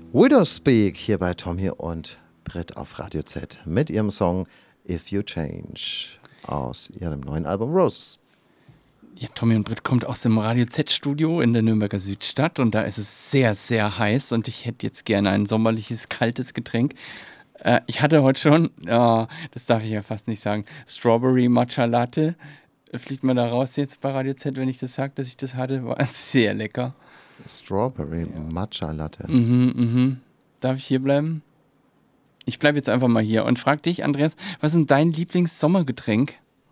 Widows Speak hier bei Tommy und Britt auf Radio Z mit ihrem Song If You Change aus ihrem neuen Album Roses. Ja, Tommy und Britt kommt aus dem Radio Z-Studio in der Nürnberger Südstadt und da ist es sehr, sehr heiß und ich hätte jetzt gerne ein sommerliches, kaltes Getränk. Ich hatte heute schon, das darf ich ja fast nicht sagen, Strawberry Matcha Latte. Fliegt mir da raus jetzt bei Radio Z, wenn ich das sage, dass ich das hatte? War sehr lecker. Strawberry Matcha Latte. Darf ich hier bleiben? Ich bleibe jetzt einfach mal hier und frage dich, Andreas, was ist denn dein Lieblings-Sommergetränk?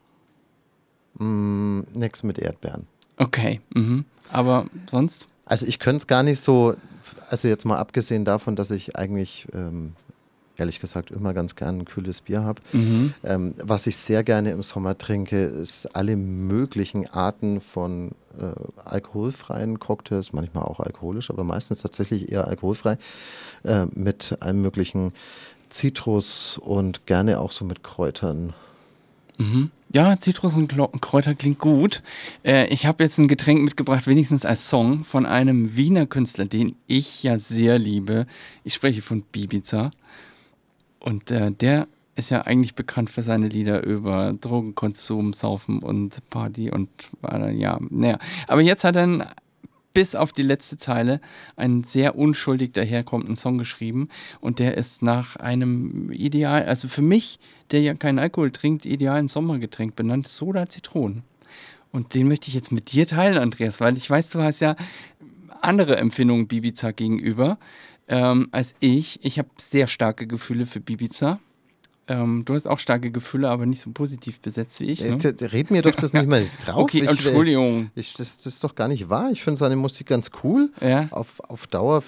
Nix mit Erdbeeren. Okay, aber sonst? Also ich könnte es gar nicht so, also jetzt mal abgesehen davon, dass ich eigentlich ehrlich gesagt immer ganz gern ein kühles Bier habe. Was ich sehr gerne im Sommer trinke, ist alle möglichen Arten von alkoholfreien Cocktails, manchmal auch alkoholisch, aber meistens tatsächlich eher alkoholfrei, mit allem möglichen Zitrus und gerne auch so mit Kräutern. Ja, Zitrus und Kräuter klingt gut. Ich habe jetzt ein Getränk mitgebracht, wenigstens als Song, von einem Wiener Künstler, den ich ja sehr liebe. Ich spreche von Bibiza. Und der ist ja eigentlich bekannt für seine Lieder über Drogenkonsum, Saufen und Party und ja, naja. Aber jetzt hat er bis auf die letzte Zeile einen sehr unschuldig daherkommenden Song geschrieben und der ist nach einem ideal, also für mich, der ja keinen Alkohol trinkt, idealen Sommergetränk benannt, Soda Zitronen. Und den möchte ich jetzt mit dir teilen, Andreas, weil ich weiß, du hast ja andere Empfindungen Bibiza gegenüber als ich. Ich habe sehr starke Gefühle für Bibiza. Du hast auch starke Gefühle, aber nicht so positiv besetzt wie ich. Ne? Red mir doch das nicht mal drauf. Okay, Entschuldigung. Das ist doch gar nicht wahr. Ich finde seine Musik ganz cool. Ja. Auf Dauer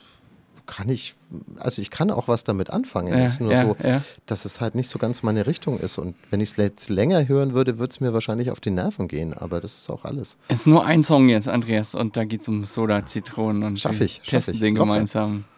ich kann auch was damit anfangen. Es ist nur dass es halt nicht so ganz meine Richtung ist. Und wenn ich es jetzt länger hören würde, würde es mir wahrscheinlich auf die Nerven gehen. Aber das ist auch alles. Es ist nur ein Song jetzt, Andreas. Und da geht es um Soda Zitronen. Und Schaff ich. testen den gemeinsam.